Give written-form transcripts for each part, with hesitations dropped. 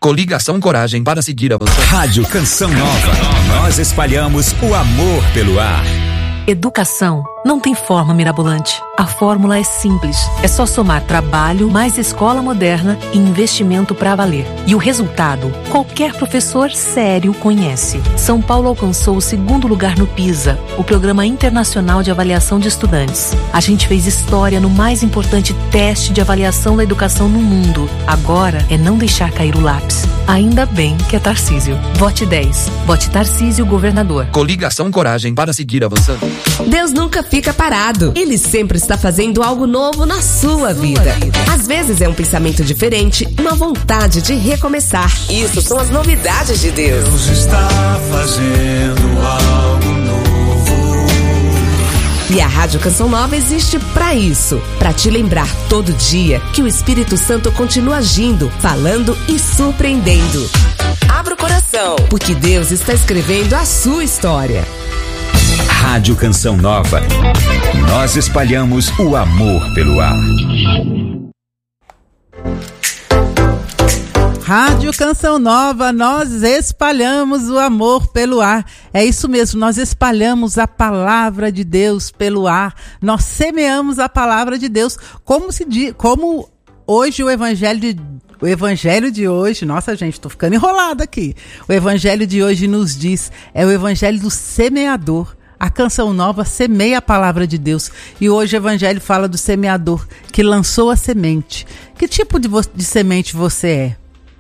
Coligação Coragem para seguir a você. Rádio Canção Nova. Nós espalhamos o amor pelo ar. Educação não tem forma mirabolante. A fórmula é simples. É só somar trabalho, mais escola moderna e investimento pra valer. E o resultado, qualquer professor sério conhece. São Paulo alcançou o 2º lugar no PISA, o Programa Internacional de Avaliação de Estudantes. A gente fez história no mais importante teste de avaliação da educação no mundo. Agora é não deixar cair o lápis. Ainda bem que é Tarcísio. Vote 10. Vote Tarcísio, governador. Coligação Coragem para seguir avançando. Deus nunca fica parado. Ele sempre está fazendo algo novo na sua vida. Às vezes é um pensamento diferente, uma vontade de recomeçar. Isso são as novidades de Deus. Deus está fazendo algo novo. E a Rádio Canção Nova existe para isso, para te lembrar todo dia que o Espírito Santo continua agindo, falando e surpreendendo. Abra o coração, porque Deus está escrevendo a sua história. Rádio Canção Nova. Nós espalhamos o amor pelo ar. Rádio Canção Nova, nós espalhamos o amor pelo ar. É isso mesmo, nós espalhamos a palavra de Deus pelo ar. Nós semeamos a palavra de Deus, como hoje o evangelho de hoje, nossa gente, tô ficando enrolada aqui. O evangelho de hoje nos diz, é o evangelho do semeador. A Canção Nova semeia a palavra de Deus. E hoje o evangelho fala do semeador que lançou a semente. Que tipo de semente você é?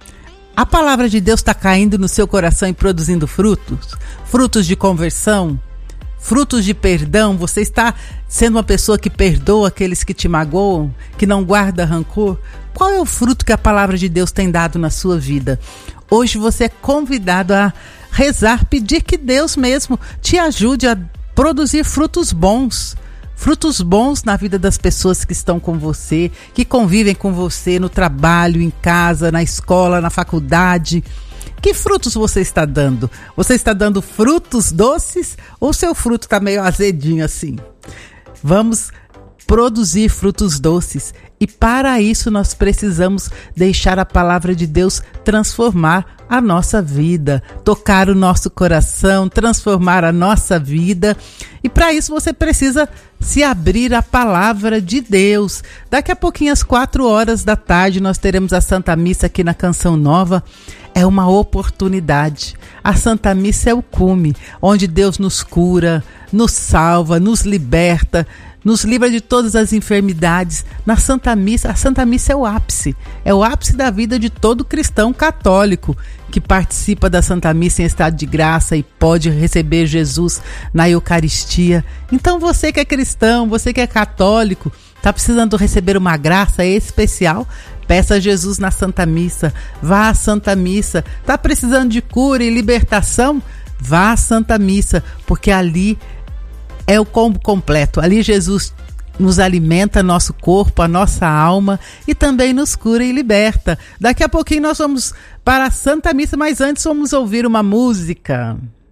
A palavra de Deus está caindo no seu coração e produzindo frutos? Frutos de conversão? Frutos de perdão? Você está sendo uma pessoa que perdoa aqueles que te magoam? Que não guarda rancor? Qual é o fruto que a palavra de Deus tem dado na sua vida? Hoje você é convidado a rezar, pedir que Deus mesmo te ajude a produzir frutos bons na vida das pessoas que estão com você, que convivem com você no trabalho, em casa, na escola, na faculdade. Que frutos você está dando? Você está dando frutos doces ou seu fruto está meio azedinho assim? Vamos produzir frutos doces. E para isso nós precisamos deixar a palavra de Deus transformar a nossa vida, tocar o nosso coração, transformar a nossa vida. E para isso você precisa se abrir à palavra de Deus. Daqui a pouquinho, às 16h, nós teremos a Santa Missa aqui na Canção Nova. É uma oportunidade. A Santa Missa é o cume, onde Deus nos cura, nos salva, nos liberta, nos livra de todas as enfermidades. Na Santa Missa, a Santa Missa é o ápice da vida de todo cristão católico que participa da Santa Missa em estado de graça e pode receber Jesus na Eucaristia. Então você que é cristão, você que é católico, está precisando receber uma graça especial? Peça a Jesus na Santa Missa, vá à Santa Missa. Está precisando de cura e libertação? Vá à Santa Missa, porque ali é o combo completo. Ali Jesus nos alimenta nosso corpo, a nossa alma e também nos cura e liberta. Daqui a pouquinho nós vamos para a Santa Missa, mas antes vamos ouvir uma música.